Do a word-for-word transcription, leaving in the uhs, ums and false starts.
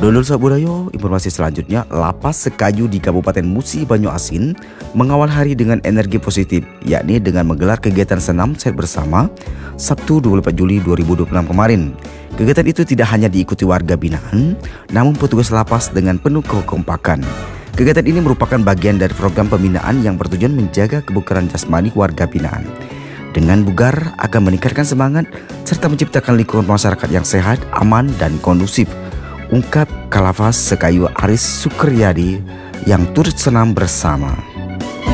Dulur Sabudayo, informasi selanjutnya, Lapas Sekayu di Kabupaten Musi Banyu-Asin mengawal hari dengan energi positif, yakni dengan menggelar kegiatan senam set bersama Sabtu dua puluh empat Juli dua ribu dua puluh enam kemarin. Kegiatan itu tidak hanya diikuti warga binaan, namun petugas lapas dengan penuh kekompakan. Kegiatan ini merupakan bagian dari program pembinaan yang bertujuan menjaga kebugaran jasmani warga binaan. Dengan bugar akan meningkatkan semangat serta menciptakan lingkungan masyarakat yang sehat, aman, dan kondusif, ungkap Kalapas Sekayu Aris Sukaryadi yang turut senam bersama.